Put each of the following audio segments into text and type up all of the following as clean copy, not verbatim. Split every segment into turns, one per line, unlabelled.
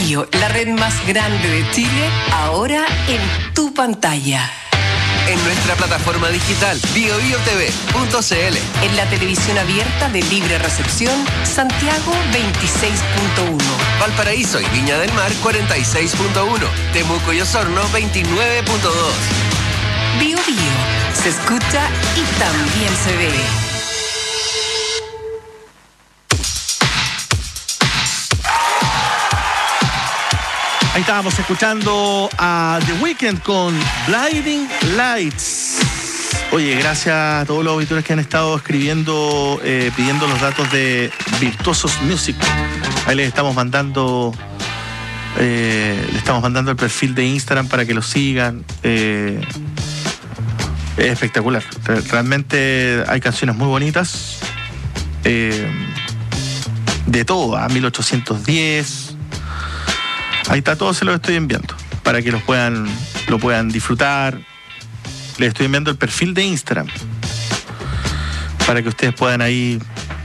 Bio, la red más grande de Chile, ahora en tu pantalla.
En nuestra plataforma digital biobiotv.cl.
En la televisión abierta de libre recepción, Santiago 26.1.
Valparaíso y Viña del Mar 46.1. Temuco y Osorno 29.2.
Bio Bio, se escucha y también se ve.
Ahí estábamos escuchando a The Weeknd con Blinding Lights. Oye, gracias a todos los auditores que han estado escribiendo, pidiendo los datos de Virtuosos Music. Ahí les estamos mandando el perfil de Instagram para que lo sigan. Es espectacular. Realmente hay canciones muy bonitas. De todo, a 1810. Ahí está, todo se lo estoy enviando para que lo puedan disfrutar. Les estoy enviando el perfil de Instagram para que ustedes puedan ahí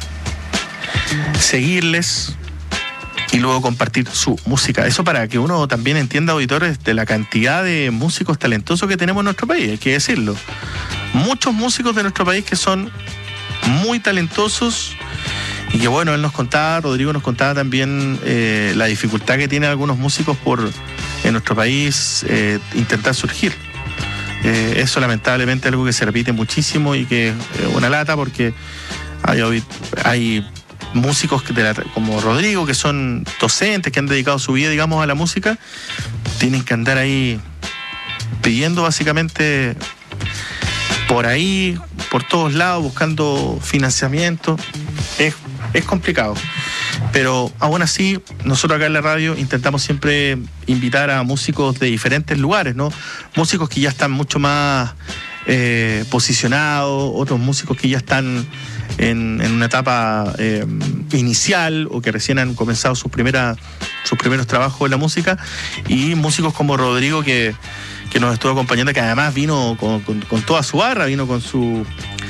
seguirles y luego compartir su música. Eso para que uno también entienda, auditores, de la cantidad de músicos talentosos que tenemos en nuestro país, hay que decirlo. Muchos músicos de nuestro país que son muy talentosos. Y que bueno, Rodrigo nos contaba también la dificultad que tienen algunos músicos en nuestro país intentar surgir. Eso lamentablemente es algo que se repite muchísimo y que es una lata porque hay músicos como Rodrigo, que son docentes, que han dedicado su vida, digamos, a la música, tienen que andar ahí pidiendo básicamente por ahí, por todos lados, buscando financiamiento. Es complicado, pero aún así nosotros acá en la radio intentamos siempre invitar a músicos de diferentes lugares, ¿no? Músicos que ya están mucho más posicionados, otros músicos que ya están en una etapa inicial o que recién han comenzado sus primeros trabajos en la música, y músicos como Rodrigo que nos estuvo acompañando, que además vino con toda su barra, vino con sus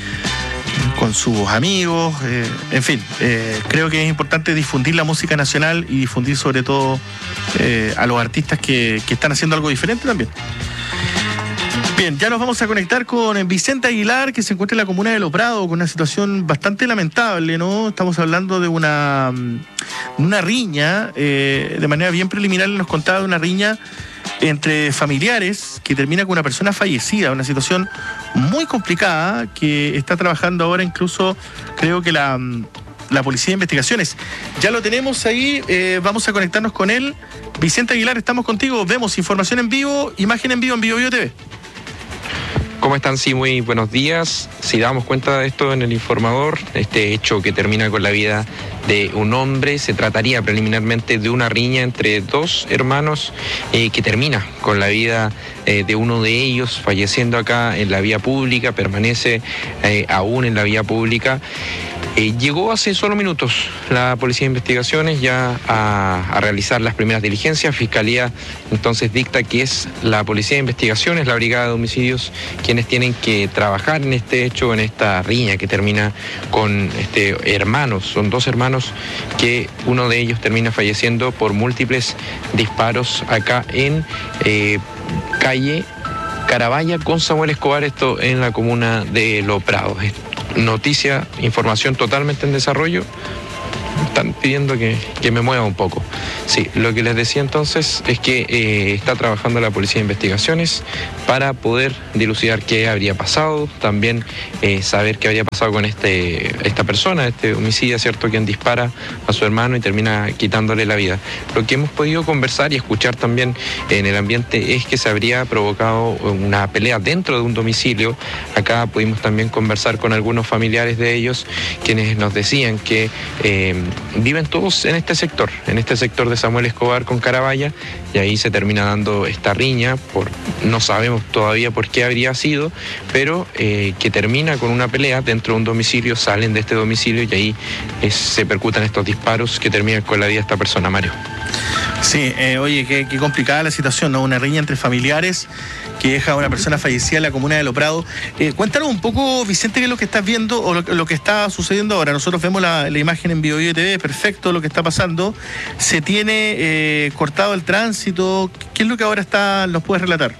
amigos, en fin, creo que es importante difundir la música nacional y difundir sobre todo a los artistas que están haciendo algo diferente también. Bien, ya nos vamos a conectar con Vicente Aguilar, que se encuentra en la comuna de Los Prados, con una situación bastante lamentable, ¿no? Estamos hablando de una riña, de manera bien preliminar nos contaba de una riña entre familiares que termina con una persona fallecida, una situación muy complicada que está trabajando ahora incluso, creo que la Policía de Investigaciones. Ya lo tenemos ahí, vamos a conectarnos con él. Vicente Aguilar, estamos contigo, vemos información en vivo, imagen en vivo en Bio Bio TV.
¿Cómo están? Sí, muy buenos días. Si damos cuenta de esto en el informador, este hecho que termina con la vida de un hombre, se trataría preliminarmente de una riña entre dos hermanos que termina con la vida de uno de ellos, falleciendo acá en la vía pública, permanece aún en la vía pública. Llegó hace solo minutos la Policía de Investigaciones ya a realizar las primeras diligencias. Fiscalía entonces dicta que es la Policía de Investigaciones, la Brigada de Homicidios, quienes tienen que trabajar en este hecho, en esta riña que termina con hermanos. Son dos hermanos que uno de ellos termina falleciendo por múltiples disparos acá en calle Caravalla con Samuel Escobar, esto en la comuna de Los Prados. Noticia, información totalmente en desarrollo. Están pidiendo que me mueva un poco. Sí, lo que les decía entonces es que está trabajando la Policía de Investigaciones para poder dilucidar qué habría pasado, también saber qué habría pasado con esta persona, este homicida, ¿cierto?, quien dispara a su hermano y termina quitándole la vida. Lo que hemos podido conversar y escuchar también en el ambiente es que se habría provocado una pelea dentro de un domicilio. Acá pudimos también conversar con algunos familiares de ellos, quienes nos decían que viven todos en este sector de Samuel Escobar con Caravalla, y ahí se termina dando esta riña, no sabemos todavía por qué habría sido, pero que termina con una pelea dentro de un domicilio, salen de este domicilio y ahí se percutan estos disparos que terminan con la vida de esta persona, Mario.
Sí, oye, qué complicada la situación, ¿no? Una riña entre familiares que deja a una persona fallecida en la comuna de Los Prados. Cuéntanos un poco, Vicente, qué es lo que estás viendo o lo que está sucediendo ahora. Nosotros vemos la imagen en Bio TV, perfecto lo que está pasando. Se tiene cortado el tránsito. ¿Qué es lo que ahora nos puedes relatar?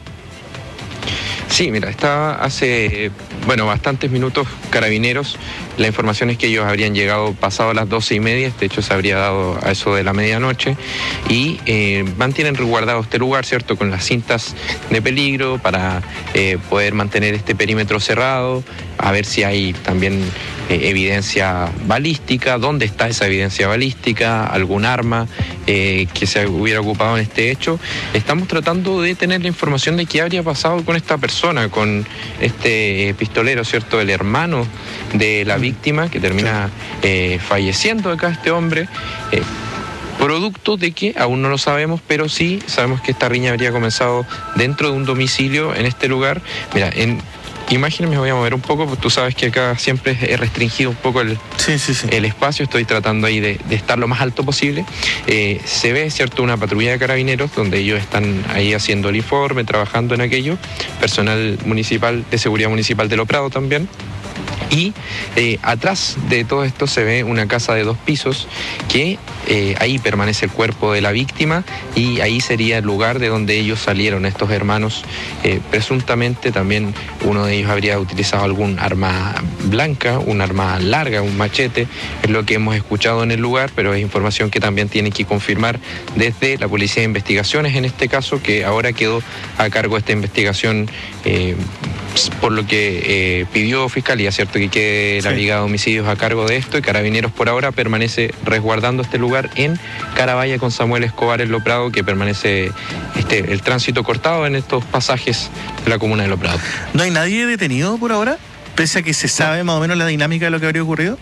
Sí, mira, estaba hace, bastantes minutos Carabineros. La información es que ellos habrían llegado pasado las 12:30, de hecho se habría dado a eso de la medianoche, y mantienen resguardado este lugar, ¿cierto?, con las cintas de peligro para poder mantener este perímetro cerrado, a ver si hay también evidencia balística, dónde está esa evidencia balística, algún arma que se hubiera ocupado en este hecho. Estamos tratando de tener la información de qué habría pasado con esta persona, con este pistolero, ¿cierto?, el hermano de la víctima, que termina falleciendo acá este hombre, producto de que aún no lo sabemos, pero sí sabemos que esta riña habría comenzado dentro de un domicilio en este lugar. Mira, imágenes me voy a mover un poco, porque tú sabes que acá siempre he restringido un poco el espacio, estoy tratando ahí de estar lo más alto posible. Se ve, ¿cierto?, una patrulla de Carabineros donde ellos están ahí haciendo el informe, trabajando en aquello, personal municipal de seguridad municipal de Los Prados también. Y atrás de todo esto se ve una casa de 2 pisos que ahí permanece el cuerpo de la víctima, y ahí sería el lugar de donde ellos salieron, estos hermanos. Presuntamente también uno de ellos habría utilizado algún arma blanca, un arma larga, un machete, es lo que hemos escuchado en el lugar, pero es información que también tiene que confirmar desde la Policía de Investigaciones, en este caso, que ahora quedó a cargo de esta investigación, por lo que pidió Fiscalía, ¿cierto?, que quede la Brigada de Homicidios a cargo de esto, y Carabineros por ahora permanece resguardando este lugar en Caravalla con Samuel Escobar en Los Prados, que permanece el tránsito cortado en estos pasajes de la comuna de Los Prados.
¿No hay nadie detenido por ahora? Pese a que se sabe más o menos la dinámica de lo que habría ocurrido.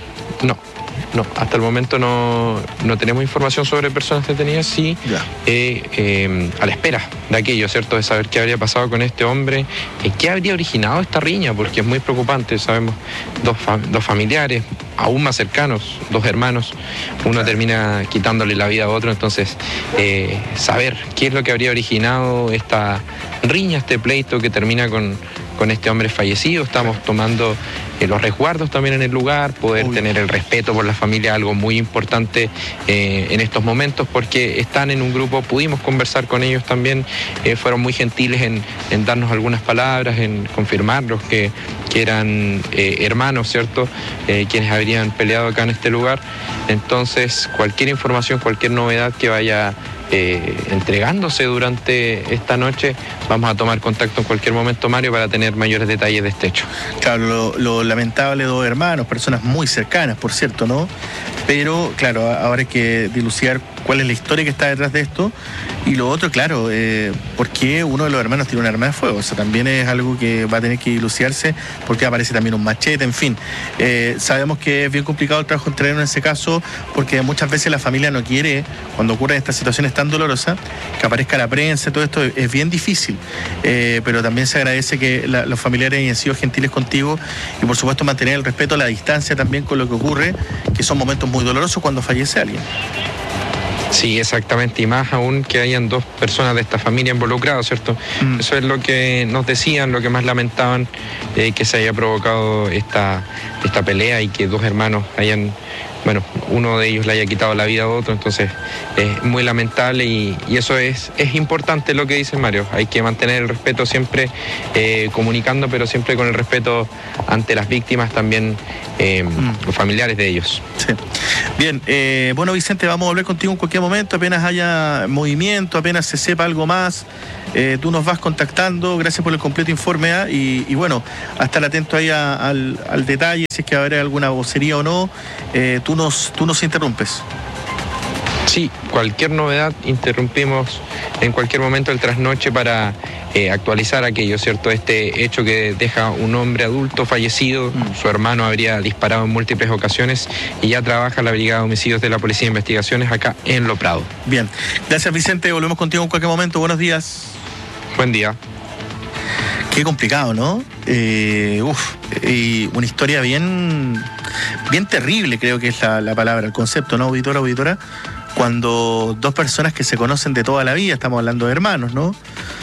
No, hasta el momento no tenemos información sobre personas detenidas, sí, a la espera de aquello, ¿cierto?, de saber qué habría pasado con este hombre, qué habría originado esta riña, porque es muy preocupante. Sabemos dos familiares aún más cercanos, 2 hermanos, uno termina quitándole la vida a otro, entonces saber qué es lo que habría originado esta riña, este pleito que termina con este hombre fallecido. Estamos tomando los resguardos también en el lugar, poder tener el respeto por la familia, algo muy importante en estos momentos, porque están en un grupo, pudimos conversar con ellos también, fueron muy gentiles en darnos algunas palabras, en confirmarlos que eran hermanos, ¿cierto?, quienes habrían peleado acá en este lugar. Entonces, cualquier información, cualquier novedad que vaya entregándose durante esta noche, vamos a tomar contacto en cualquier momento, Mario, para tener mayores detalles de este hecho.
Claro, lo lamentable, 2 hermanos, personas muy cercanas, por cierto, ¿no? Pero, claro, ahora hay que dilucidar cuál es la historia que está detrás de esto. Y lo otro, claro, ¿por qué uno de los hermanos tiene un arma de fuego? O sea, también es algo que va a tener que dilucidarse, porque aparece también un machete, en fin. Sabemos que es bien complicado el trabajo en terreno en ese caso, porque muchas veces la familia no quiere, cuando ocurren estas situaciones tan dolorosas, que aparezca la prensa, todo esto es bien difícil. Pero también se agradece que los familiares hayan sido gentiles contigo, y por supuesto mantener el respeto a la distancia también con lo que ocurre, que son momentos muy dolorosos cuando fallece alguien.
Sí, exactamente, y más aún que hayan 2 personas de esta familia involucradas, ¿cierto? Eso es lo que nos decían, lo que más lamentaban, que se haya provocado esta pelea, y que 2 hermanos hayan, uno de ellos le haya quitado la vida a otro. Entonces es muy lamentable, y eso es importante lo que dice Mario. Hay que mantener el respeto siempre, comunicando, pero siempre con el respeto ante las víctimas, también los familiares de ellos.
Sí. Bien, bueno, Vicente, vamos a volver contigo en cualquier momento, apenas haya movimiento, apenas se sepa algo más, tú nos vas contactando. Gracias por el completo informe, y bueno, a estar atento ahí al detalle, si es que va a haber alguna vocería o no, tú nos interrumpes.
Sí, cualquier novedad interrumpimos en cualquier momento el trasnoche para actualizar aquello, ¿cierto? Este hecho que deja un hombre adulto fallecido, su hermano habría disparado en múltiples ocasiones, y ya trabaja la Brigada de Homicidios de la Policía de Investigaciones acá en Los Prados.
Bien, gracias, Vicente, volvemos contigo en cualquier momento. Buenos días.
Buen día.
Qué complicado, ¿no? Y una historia bien terrible, creo que es la palabra, el concepto, ¿no, auditora? cuando dos personas que se conocen de toda la vida, estamos hablando de hermanos, ¿no?,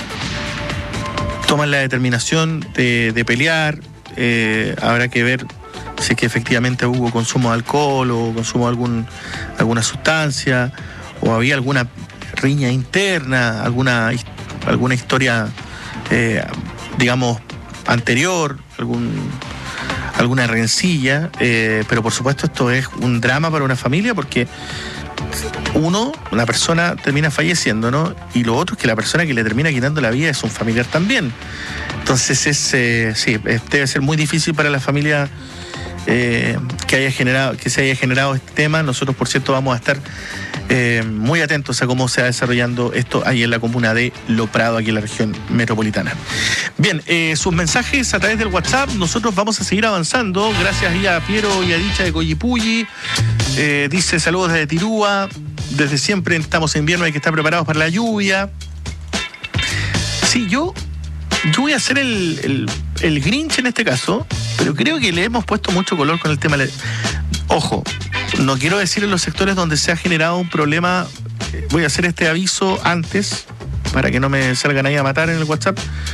toman la determinación de pelear, habrá que ver si es que efectivamente hubo consumo de alcohol o consumo de alguna sustancia, o había alguna riña interna, alguna historia, digamos, anterior, alguna rencilla, pero por supuesto esto es un drama para una familia, porque una persona termina falleciendo, ¿no? Y lo otro es que la persona que le termina quitando la vida es un familiar también. Entonces debe ser muy difícil para la familia que se haya generado este tema. Nosotros, por cierto, vamos a estar muy atentos a cómo se va desarrollando esto ahí en la comuna de Lo Prado, aquí en la región metropolitana. Bien, sus mensajes a través del WhatsApp. Nosotros vamos a seguir avanzando. Gracias a Piero y a Dicha de Coyipulli. Dice: saludos desde Tirúa. Desde siempre estamos en invierno, hay que estar preparados para la lluvia. Sí, yo voy a ser el Grinch en este caso, pero creo que le hemos puesto mucho color con el tema. Ojo, no quiero decir en los sectores donde se ha generado un problema. Voy a hacer este aviso antes, para que no me salgan ahí a matar en el WhatsApp.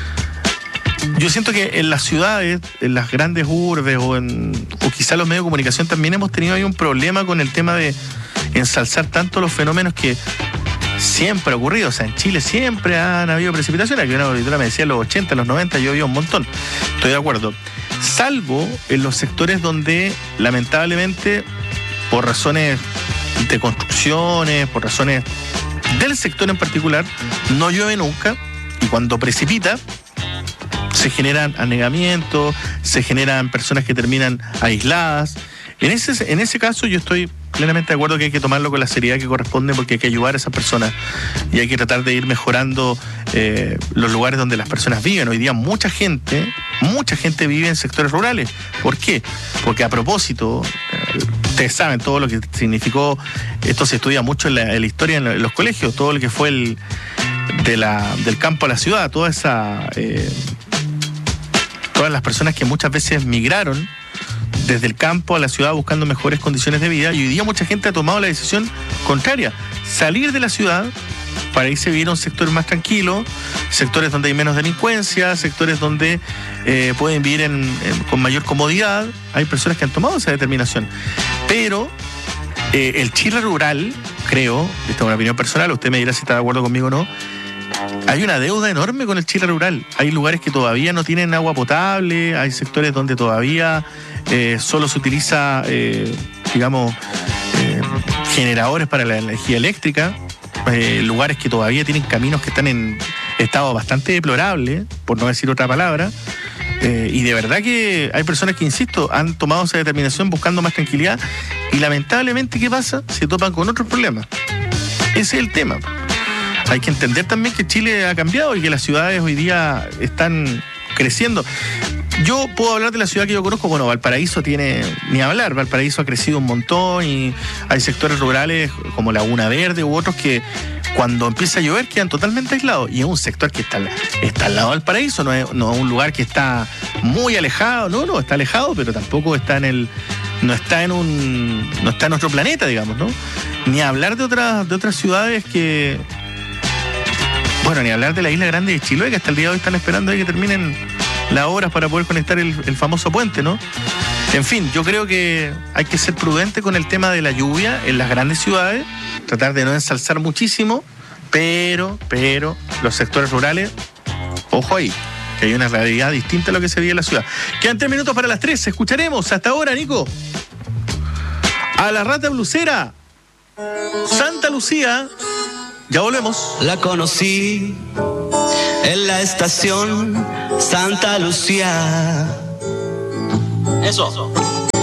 Yo siento que en las ciudades, en las grandes urbes o quizá los medios de comunicación también hemos tenido ahí un problema con el tema de ensalzar tanto los fenómenos que siempre ha ocurrido. O sea, en Chile siempre han habido precipitaciones. Aquí una auditora me decía en los 80, en los 90 llovió un montón. Estoy de acuerdo. Salvo en los sectores donde lamentablemente, por razones de construcciones, por razones del sector en particular, no llueve nunca, y cuando precipita se generan anegamientos, se generan personas que terminan aisladas. En ese caso yo estoy plenamente de acuerdo que hay que tomarlo con la seriedad que corresponde, porque hay que ayudar a esas personas y hay que tratar de ir mejorando los lugares donde las personas viven. Hoy día mucha gente vive en sectores rurales. ¿Por qué? Porque a propósito, ustedes saben todo lo que significó, esto se estudia mucho en la historia en los colegios, todo lo que fue del campo a la ciudad, todas las personas que muchas veces migraron desde el campo a la ciudad buscando mejores condiciones de vida, y hoy día mucha gente ha tomado la decisión contraria: salir de la ciudad para irse a vivir a un sector más tranquilo, sectores donde hay menos delincuencia, sectores donde pueden vivir con mayor comodidad. Hay personas que han tomado esa determinación, pero el Chile rural, creo, esta es una opinión personal, usted me dirá si está de acuerdo conmigo o no, hay una deuda enorme con el Chile rural. Hay lugares que todavía no tienen agua potable, hay sectores donde todavía solo se utiliza, generadores para la energía eléctrica, lugares que todavía tienen caminos que están en estado bastante deplorable, por no decir otra palabra, y de verdad que hay personas que, insisto, han tomado esa determinación buscando más tranquilidad, y lamentablemente, ¿qué pasa? Se topan con otros problemas. Ese es el tema. Hay que entender también que Chile ha cambiado y que las ciudades hoy día están creciendo. Yo puedo hablar de la ciudad que yo conozco. Bueno, Valparaíso tiene ni hablar. Valparaíso ha crecido un montón y hay sectores rurales como Laguna Verde u otros que cuando empieza a llover quedan totalmente aislados. Y es un sector que está al lado de Valparaíso, no es un lugar que está muy alejado. No, está alejado, pero tampoco está no está en otro planeta, digamos, ¿no? Ni hablar de otras ciudades que... Bueno, ni hablar de la isla grande de Chiloé, que hasta el día de hoy están esperando ahí que terminen las obras para poder conectar el famoso puente, ¿no? En fin, yo creo que hay que ser prudente con el tema de la lluvia en las grandes ciudades, tratar de no ensalzar muchísimo, pero los sectores rurales, ojo ahí, que hay una realidad distinta a lo que se vive en la ciudad. Quedan 3 minutos para las 3, escucharemos hasta ahora, Nico, a la Rata Blusera, Santa Lucía. Ya volvemos.
La conocí en la estación Santa Lucía. Eso.